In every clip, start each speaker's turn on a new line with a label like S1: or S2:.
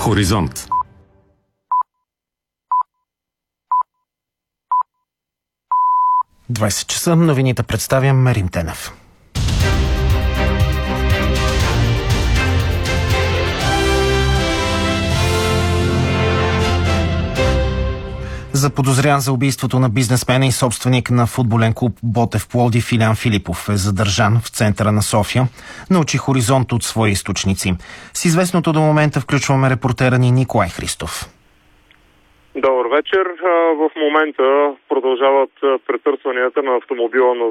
S1: Хоризонт.
S2: Двайсет часа, новините представям Мерим Тенев. Заподозрян за убийството на бизнесмена и собственик на футболен клуб Ботев Пловдив Илиян Филипов е задържан в центъра на София, научи Хоризонт от свои източници. С известното до момента включваме репортера ни Николай Христов.
S3: Добър вечер. В момента продължават претърсванията на автомобила на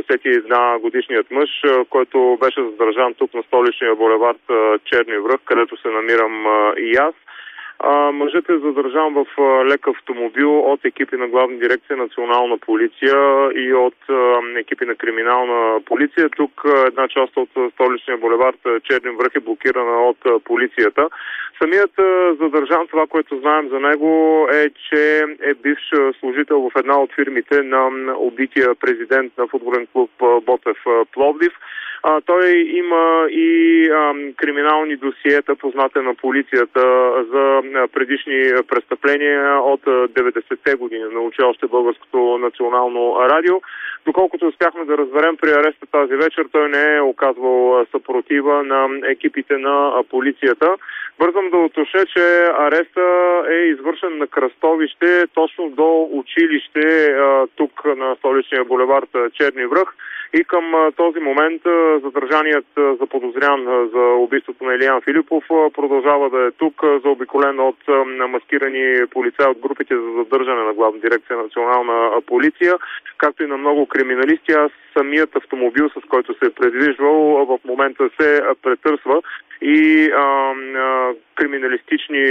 S3: 51 годишният мъж, който беше задържан тук на столичния булевард Черни връх, където се намирам и аз. Мъжът е задържан в лек автомобил от екипи на Главна дирекция Национална полиция и от екипи на Криминална полиция. Тук една част от столичния булевард Черни връх е блокирана от полицията. Самият задържан, това, което знаем за него, е, че е бивш служител в една от фирмите на убития президент на футболен клуб Ботев Пловдив. Той има и криминални досиета, познати на полицията, за предишни престъпления от 90-те години, научи още Българското национално радио. Доколкото успяхме да разберем при ареста тази вечер, той не е оказвал съпротива на екипите на полицията. Бързам да уточня, че ареста е извършен на кръстовище, точно до училище тук на столичния булевард Черни връх. И към този момент задържаният заподозрян за убийството на Илиян Филипов продължава да е тук, заобиколен от маскирани полицаи от групите за задържане на Главна дирекция Национална полиция, както и на много криминалисти. Самият автомобил, с който се е предвижвал, в момента се претърсва и криминалистични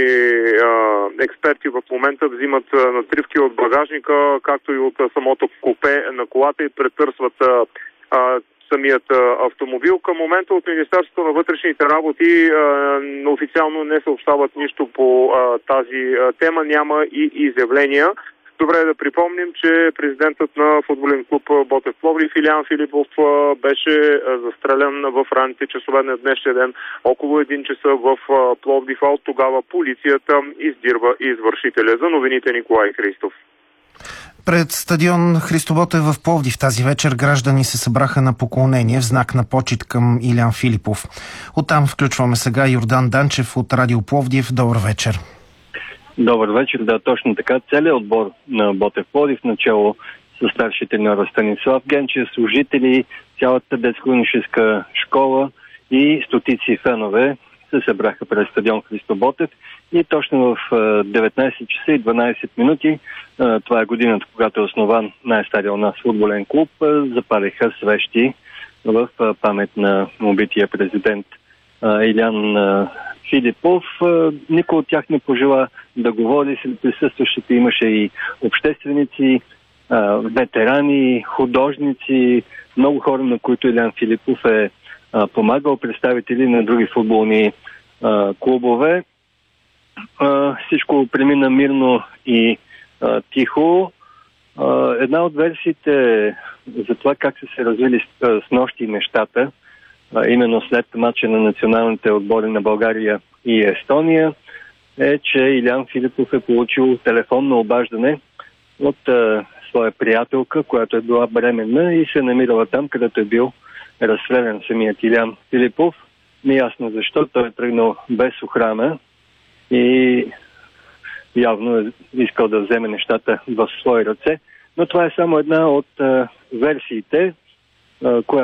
S3: експерти в момента взимат натривки от багажника, както и от самото купе на колата и претърсват самият автомобил. Към момента от Министерството на вътрешните работи официално не съобщават нищо по тази тема, няма и изявления. Добре е да припомним, че президентът на футболен клуб Ботев Пловдив Илиян Филипов беше застрелян в ранните часове на днешния ден около 1 часа в Пловдив, а от тогава полицията издирва извършителя. За новините Николай Христов.
S2: Пред стадион Христо Ботев в Пловдив тази вечер граждани се събраха на поклонение в знак на почит към Илиян Филипов. Оттам включваме сега Йордан Данчев от Радио Пловдив. Добър вечер.
S4: Добър вечер, да, точно така. Целият отбор на Ботев Пловдив, начало с старши треньор Станислав Генчев, служители, цялата детско-юношеска школа и стотици фенове се събраха пред стадион Христо Ботев и точно в 19 часа и 12 минути, това е годината, когато е основан най-стария у нас футболен клуб, запалиха свещи в памет на убития президент Илиян Филипов. Никой от тях не пожела да говори. Сред присъстващите имаше и общественици, ветерани, художници, много хора, на които Илиян Филипов е помагал, представители на други футболни клубове. Всичко премина мирно и тихо. Една от версиите за това как са се развили с нощи нещата, именно след матча на националните отбори на България и Естония, е, че Илиян Филипов е получил телефонно обаждане от своя приятелка, която е била бременна и се е намирала там, където е бил разстрелян самият Илиян Филипов. Неясно защо той е тръгнал без охрана и явно е искал да вземе нещата в свои ръце. Но това е само една от версиите, която